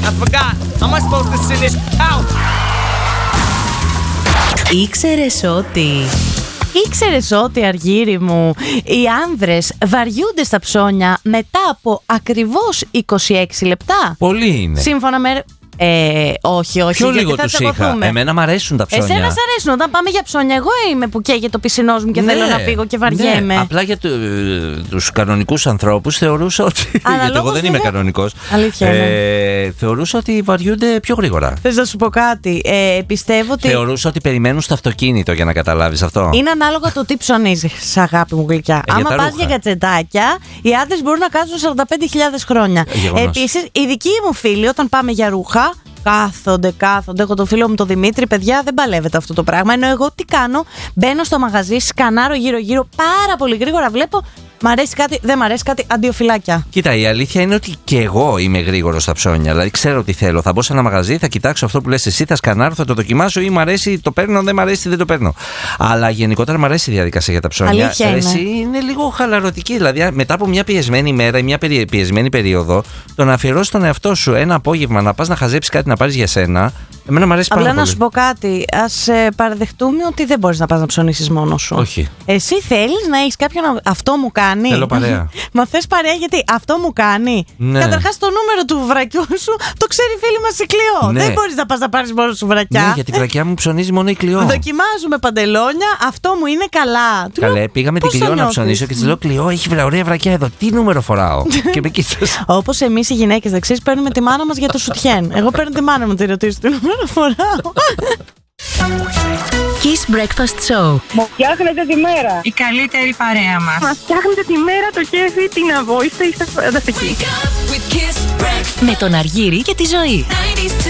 I forgot. How am I supposed to send this out? Ήξερες ότι, Αργύρι μου, οι άνδρες βαριούνται στα ψώνια μετά από ακριβώς 26 λεπτά? Πολύ είναι. Σύμφωνα με... όχι. Πιο λίγο τους είχα. Εμένα μ' αρέσουν τα ψώνια. Εσένα σ' αρέσουν. Όταν πάμε για ψώνια, εγώ είμαι που καίγεται ο πισινός μου και θέλω να φύγω και βαριέμαι. Ναι. Απλά για τους κανονικούς ανθρώπους θεωρούσα ότι. Γιατί εγώ δεν είμαι κανονικός. Αλήθεια. Θεωρούσα ότι βαριούνται πιο γρήγορα. Θες να σου πω κάτι? Πιστεύω ότι. Θεωρούσα ότι περιμένουν στο αυτοκίνητο, για να καταλάβεις αυτό. Είναι ανάλογα το τι ψωνίζεις, αγάπη μου γλυκιά. Άμα πας για κατσετάκια, οι άντρες μπορούν να κάτσουν 45.000 χρόνια. Επίσης, οι δικοί μου φίλοι, όταν πάμε για ρούχα, κάθονται. Εγώ το φίλο μου το Δημήτρη, παιδιά, δεν παλεύεται αυτό το πράγμα. Ενώ εγώ τι κάνω? Μπαίνω στο μαγαζί, σκανάρω γύρω-γύρω πάρα πολύ γρήγορα, βλέπω. Μ' αρέσει κάτι, δεν μ' αρέσει κάτι, αντίο φυλάκια. Κοίτα, η αλήθεια είναι ότι και εγώ είμαι γρήγορος στα ψώνια. Δηλαδή, ξέρω τι θέλω. Θα μπω σε ένα μαγαζί, θα κοιτάξω αυτό που λες εσύ, θα σκανάρω, θα το δοκιμάσω ή μ' αρέσει, το παίρνω, δεν μ' αρέσει, δεν το παίρνω. Αλλά γενικότερα μ' αρέσει η διαδικασία για τα ψώνια. Αλήθεια είναι λίγο χαλαρωτική. Δηλαδή, μετά από μια πιεσμένη ημέρα ή μια πιεσμένη περίοδο, το να αφιερώσεις τον εαυτό σου ένα απόγευμα να πας να χαζέψεις κάτι να πάρεις για σένα, εμένα μ' αρέσει πάρα πολύ. Απλά να σου πω κάτι. Ας παραδεχτούμε ότι δεν μπορείς να πας να ψωνίσεις μόνος σου. Όχι. Εσύ θέλεις να έχεις κάποιον. Αυτό μου κάνει. Θέλω παρέα. Μα θες παρέα γιατί αυτό μου κάνει. Ναι. Καταρχάς το νούμερο του βρακιού σου το ξέρει η φίλη μας η Κλειό. Ναι. Δεν μπορείς να πας να πάρεις μόνος σου βρακιά. Ναι, γιατί η βρακιά μου ψωνίζει μόνο η Κλειό. Δοκιμάζουμε παντελόνια, αυτό μου είναι καλά. Καλέ, πήγαμε την Κλειό να ψωνίσω και της λέω: Κλειό, έχει ωραία βρακιά εδώ. Τι νούμερο φοράω? Και με κοίτασε. Όπως εμείς οι γυναίκες, να ξέρεις, παίρνουμε τη μάνα μας για το σουτιέν. Εγώ παίρνω τη μάνα μου, τη ρωτήσω τι νούμερο φοράω. Kiss Breakfast Show. Μου φτιάχνετε τη μέρα. Η καλύτερη παρέα μας. Μας φτιάχνετε τη μέρα, το κέφι, την αβόηστε, είστε φανταστικοί. Με τον Αργύρη και τη Ζωή.